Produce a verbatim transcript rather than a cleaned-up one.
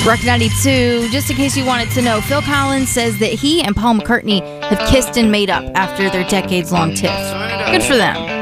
Rock ninety-two, just in case you wanted to know, Phil Collins says that he and Paul McCartney have kissed and made up after their decades-long tiff. Good for them.